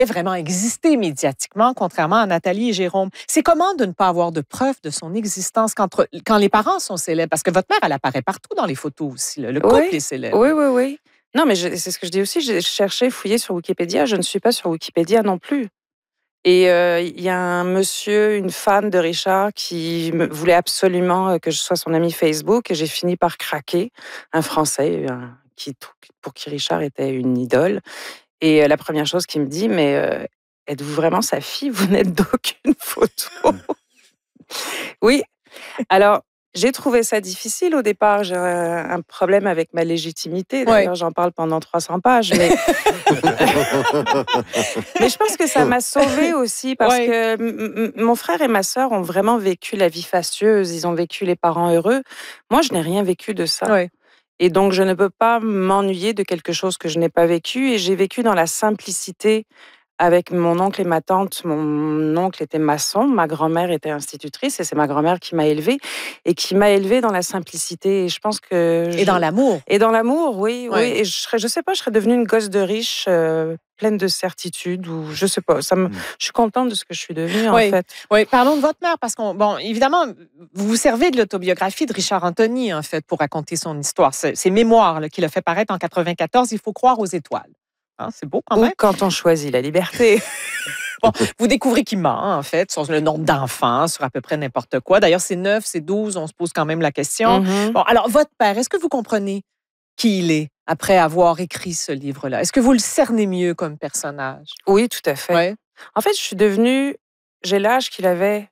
vraiment existé médiatiquement, contrairement à Nathalie et Jérôme. C'est comment de ne pas avoir de preuves de son existence quand les parents sont célèbres? Parce que votre mère, elle apparaît partout dans les photos aussi. Là. Le couple est célèbre. Oui. Non, mais c'est ce que je dis aussi. J'ai cherché, fouillé sur Wikipédia. Je ne suis pas sur Wikipédia non plus. Et il y a un monsieur, une fan de Richard, qui voulait absolument que je sois son ami Facebook. Et j'ai fini par craquer. Un Français pour qui Richard était une idole. Et la première chose qu'il me dit, mais êtes-vous vraiment sa fille? Vous n'êtes d'aucune photo. Oui. Alors, j'ai trouvé ça difficile au départ. J'ai un problème avec ma légitimité. D'ailleurs, j'en parle pendant 300 pages. Mais, mais je pense que ça m'a sauvée aussi parce que mon frère et ma sœur ont vraiment vécu la vie fastueuse. Ils ont vécu les parents heureux. Moi, je n'ai rien vécu de ça. Et donc, je ne peux pas m'ennuyer de quelque chose que je n'ai pas vécu. Et j'ai vécu dans la simplicité avec mon oncle et ma tante. Mon oncle était maçon, ma grand-mère était institutrice et c'est ma grand-mère qui m'a élevée et qui m'a élevée dans la simplicité. Et je pense que... Et dans l'amour. Et dans l'amour, oui. Et je sais pas, je serais devenue une gosse de riche pleine de certitude ou je sais pas. Je suis contente de ce que je suis devenue, en fait. Oui, parlons de votre mère parce bon, évidemment, vous vous servez de l'autobiographie de Richard Anthony, en fait, pour raconter son histoire. Ses mémoires qu'il a fait paraître en 1994, Il faut croire aux étoiles. Hein, c'est beau quand même. Ou quand on choisit la liberté. Bon, vous découvrez qu'il ment, en fait, sur le nombre d'enfants, sur à peu près n'importe quoi. D'ailleurs, c'est 9, c'est 12, on se pose quand même la question. Bon, alors, votre père, est-ce que vous comprenez qui il est après avoir écrit ce livre-là? Est-ce que vous le cernez mieux comme personnage? Oui, tout à fait. Ouais. En fait, j'ai l'âge qu'il avait,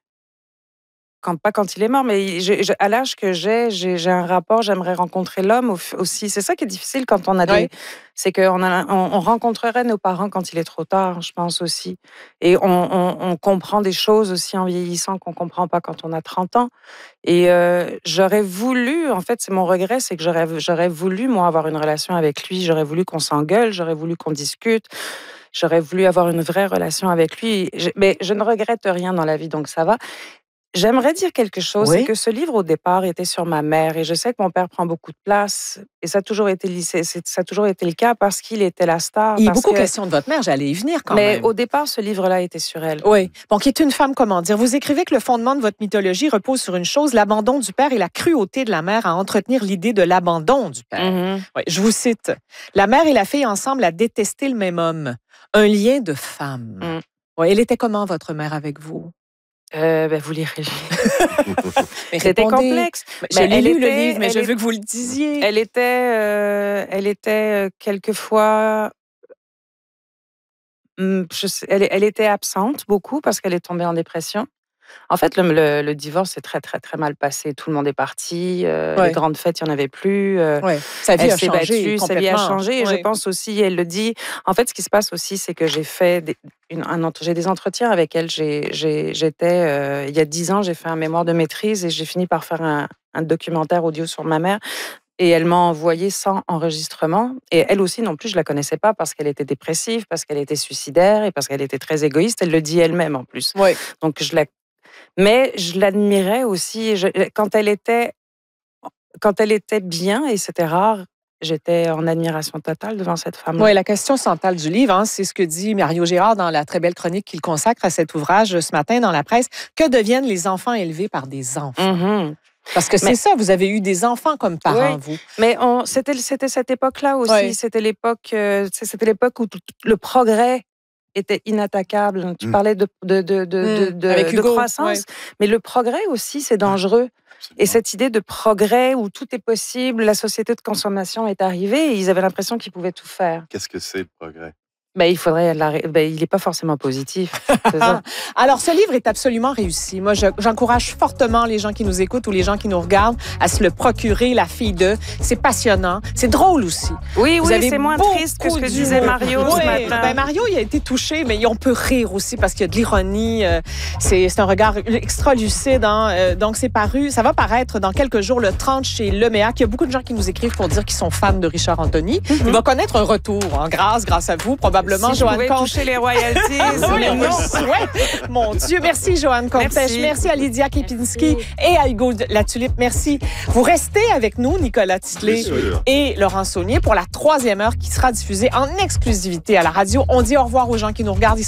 pas quand il est mort, mais à l'âge que j'ai un rapport, j'aimerais rencontrer l'homme aussi. C'est ça qui est difficile quand on a c'est qu'on rencontrerait nos parents quand il est trop tard, je pense aussi. Et on comprend des choses aussi en vieillissant qu'on ne comprend pas quand on a 30 ans. Et j'aurais voulu, en fait, c'est mon regret, c'est que j'aurais voulu, moi, avoir une relation avec lui. J'aurais voulu qu'on s'engueule, j'aurais voulu qu'on discute. J'aurais voulu avoir une vraie relation avec lui. Mais je ne regrette rien dans la vie, donc ça va. J'aimerais dire quelque chose, c'est que ce livre, au départ, était sur ma mère. Et je sais que mon père prend beaucoup de place. Et ça a toujours été le cas parce qu'il était la star. Il y a beaucoup de questions de votre mère, j'allais y venir quand même. Mais au départ, ce livre-là était sur elle. Oui. Bon, qui est une femme, comment dire. Vous écrivez que le fondement de votre mythologie repose sur une chose, l'abandon du père et la cruauté de la mère à entretenir l'idée de l'abandon du père. Oui, je vous cite. La mère et la fille ensemble à détester le même homme. Un lien de femme. Ouais, elle était comment, votre mère, avec vous? Vous lirez le livre. C'était complexe. J'ai lu le livre, mais je veux que vous le disiez. Elle était quelquefois... elle était absente beaucoup parce qu'elle est tombée en dépression. En fait, le divorce s'est très, très, très mal passé. Tout le monde est parti. Les grandes fêtes, il n'y en avait plus. Sa vie elle a s'est changé battue, sa vie a changé. Et je pense aussi, elle le dit, en fait, ce qui se passe aussi, c'est que j'ai fait j'ai des entretiens avec elle. J'étais, il y a 10 ans, j'ai fait un mémoire de maîtrise et j'ai fini par faire un documentaire audio sur ma mère. Et elle m'a envoyé 100 enregistrements. Et elle aussi, non plus, je ne la connaissais pas parce qu'elle était dépressive, parce qu'elle était suicidaire et parce qu'elle était très égoïste. Elle le dit elle-même, en plus. Donc, mais je l'admirais aussi. Quand elle était bien, et c'était rare, j'étais en admiration totale devant cette femme. Oui, la question centrale du livre, c'est ce que dit Mario Gérard dans la très belle chronique qu'il consacre à cet ouvrage ce matin dans la presse. Que deviennent les enfants élevés par des enfants? Parce que c'est ça, vous avez eu des enfants comme parents, vous. Mais c'était cette époque-là aussi. C'était l'époque où le progrès était inattaquable. Tu parlais de croissance, mais le progrès aussi, c'est dangereux. Et cette idée de progrès où tout est possible, la société de consommation est arrivée et ils avaient l'impression qu'ils pouvaient tout faire. Qu'est-ce que c'est le progrès? Il n'est pas forcément positif. Alors, ce livre est absolument réussi. Moi, j'encourage fortement les gens qui nous écoutent ou les gens qui nous regardent à se le procurer, La fille de. C'est passionnant. C'est drôle aussi. Oui, c'est moins triste que ce que disait Mario ce matin. Mario, il a été touché, mais on peut rire aussi parce qu'il y a de l'ironie. C'est un regard extra lucide. Donc, ça va paraître dans quelques jours, le 30 chez Leméac. Il y a beaucoup de gens qui nous écrivent pour dire qu'ils sont fans de Richard Anthony. Il va connaître un retour, grâce à vous, probablement probablement, si Joanne Comte. toucher les royalties. Oui, on le souhaite. Mon Dieu, merci Joanne Comte-Pêche. Merci à Lydia Kepinski et à Hugo Latulippe. Merci. Vous restez avec nous, Nicolas Titley et Laurent Saunier, pour la 3e heure qui sera diffusée en exclusivité à la radio. On dit au revoir aux gens qui nous regardent.